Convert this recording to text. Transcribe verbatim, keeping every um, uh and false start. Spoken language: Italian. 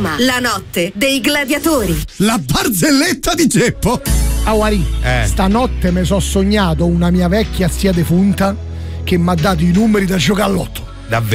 Roma, la notte dei gladiatori. La barzelletta di Geppo. Awari, Eh. stanotte mi so sognato una mia vecchia zia defunta che mi ha dato i numeri da giocare all'otto.